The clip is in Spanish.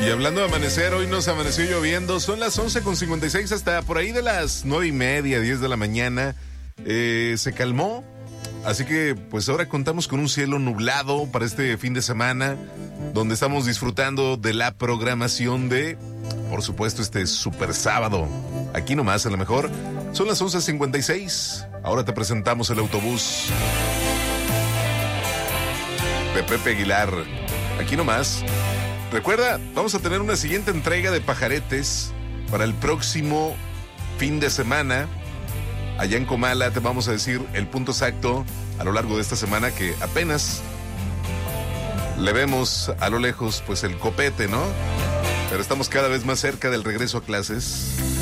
Y hablando de amanecer, hoy nos amaneció lloviendo. Son las 11:56 hasta por ahí de las 9:30, 10 de la mañana. Se calmó. Así que pues ahora contamos con un cielo nublado para este fin de semana, donde estamos disfrutando de la programación de, por supuesto, este super sábado. Aquí nomás, a lo mejor. Son las 11:56. Ahora te presentamos el autobús de Pepe Aguilar. Aquí nomás. Recuerda, vamos a tener una siguiente entrega de pajaretes para el próximo fin de semana. Allá en Comala te vamos a decir el punto exacto a lo largo de esta semana, que apenas le vemos a lo lejos pues el copete, ¿no? Pero estamos cada vez más cerca del regreso a clases.